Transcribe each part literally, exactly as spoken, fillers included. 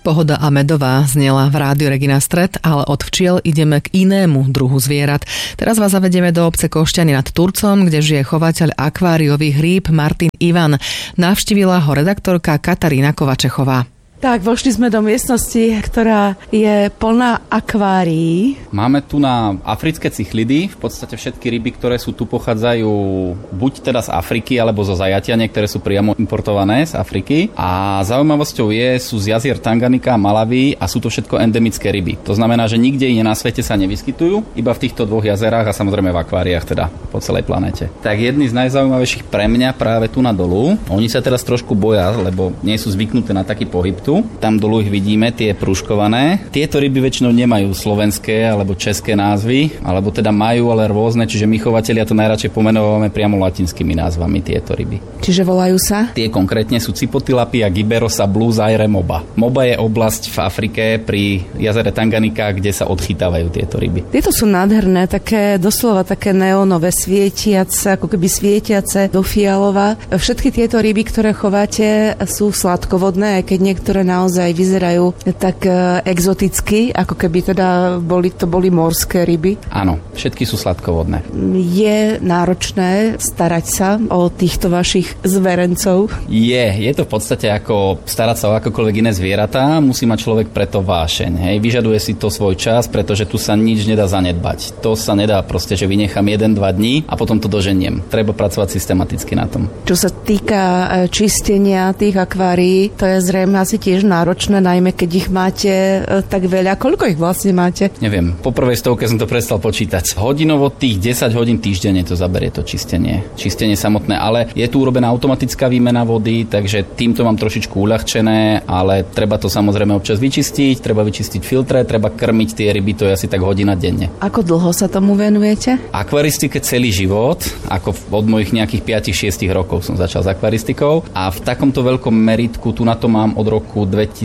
Pohoda a medová znela v rádiu Regina Stred, ale od včiel ideme k inému druhu zvierat. Teraz vás zavedieme do obce Košťany nad Turcom, kde žije chovateľ akváriových rýb Martin Ivan. Navštívila ho redaktorka Katarína Kovačechová. Tak, vošli sme do miestnosti, ktorá je plná akvárií. Máme tu na africké cichlidy. V podstate všetky ryby, ktoré sú tu, pochádzajú buď teda z Afriky, alebo zo zajatia, niektoré sú priamo importované z Afriky. A zaujímavosťou je, sú z jazier Tanganika a Malawi a sú to všetko endemické ryby. To znamená, že nikde inde na svete sa nevyskytujú, iba v týchto dvoch jazerách a samozrejme v akváriách teda po celej planete. Tak jedný z najzaujímavejších pre mňa práve tu na dolu. Oni sa teraz trošku boja, lebo nie sú zvyknuté na taký pohyb tu. Tam dolu ich vidíme, tie prúžkované. Tieto ryby väčšinou nemajú slovenské alebo české názvy, alebo teda majú, ale rôzne, čiže my chovatelia to najradšej pomenovávame priamo latinskými názvami tieto ryby. Čiže volajú sa? Tie konkrétne sú Cipotilapia giberosa blue zaire moba. Moba je oblasť v Afrike pri jazere Tanganika, kde sa odchytávajú tieto ryby. Tieto sú nádherné, také doslova také neonové, svietiace, ako keby svietiace do fialova. Všetky tieto ryby, ktoré chováte, sú sladkovodné, aj keď niektoré naozaj vyzerajú tak exoticky, ako keby teda boli, to boli morské ryby. Áno, všetky sú sladkovodné. Je náročné starať sa o týchto vašich zverencov? Je, je to v podstate ako starať sa o akokoľvek iné zvieratá, musí mať človek preto vášeň. Hej. Vyžaduje si to svoj čas, pretože tu sa nič nedá zanedbať. To sa nedá proste, že vynechám jeden dva dní a potom to doženiem. Treba pracovať systematicky na tom. Čo sa týka čistenia tých akvárií, to je zrejme asi tiež náročné, najmä keď ich máte tak veľa. Koľko ich vlastne máte? Neviem, po prvej stovke som to prestal počítať. Hodinovo tých desať hodín týždenne to zaberie to čistenie. Čistenie samotné, ale je tu urobená automatická výmena vody, takže týmto mám trošičku uľahčené, ale treba to samozrejme občas vyčistiť, treba vyčistiť filtre, treba krmiť tie ryby, to je asi tak hodina denne. Ako dlho sa tomu venujete? Akvaristike celý život, ako od mojich nejakých päť šesť rokov som začal s akvaristikou a v takomto veľkom meritku tu na to mám od roku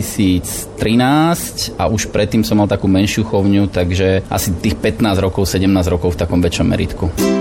dvetisíctrinásť a už predtým som mal takú menšiu chovňu, takže asi tých pätnásť rokov, sedemnásť rokov v takom väčšom meritku.